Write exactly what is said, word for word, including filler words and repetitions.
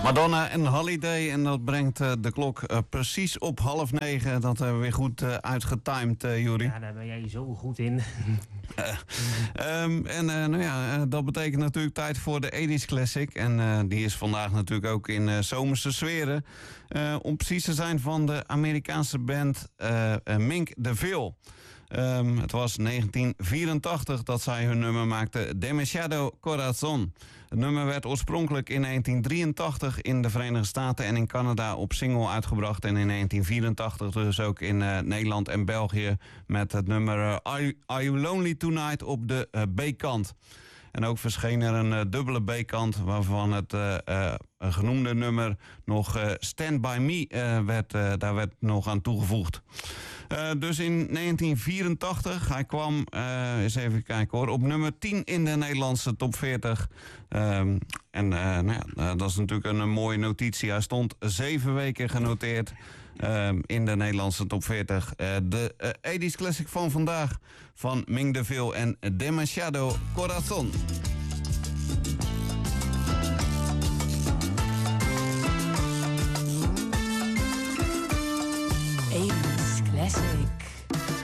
Madonna en Holiday. En dat brengt uh, de klok uh, precies op half negen. Dat hebben we weer goed uh, uitgetimed, uh, Juri. Ja, daar ben jij zo goed in. uh, um, en uh, nou ja, uh, dat betekent natuurlijk tijd voor de eighties Classic. En uh, die is vandaag natuurlijk ook in uh, zomerse sferen. Uh, om precies te zijn van de Amerikaanse band uh, uh, Mink DeVille. Um, het was negentien vierentachtig dat zij hun nummer maakten, Demasiado Corazon. Het nummer werd oorspronkelijk in negentien drieëntachtig in de Verenigde Staten en in Canada op single uitgebracht. En in negentien vierentachtig dus ook in uh, Nederland en België met het nummer uh, Are, you, Are You Lonely Tonight op de uh, B-kant. En ook verscheen er een uh, dubbele B-kant waarvan het uh, uh, genoemde nummer nog uh, Stand By Me uh, werd, uh, daar werd nog aan toegevoegd. Uh, dus in negentien vierentachtig, hij kwam, uh, eens even kijken hoor, op nummer tien in de Nederlandse top veertig. Um, en uh, nou ja, uh, dat is natuurlijk een, een mooie notitie. Hij stond zeven weken genoteerd um, in de Nederlandse top veertig. Uh, de uh, eighties Classic van vandaag van Mink DeVille en Demasiado Corazon.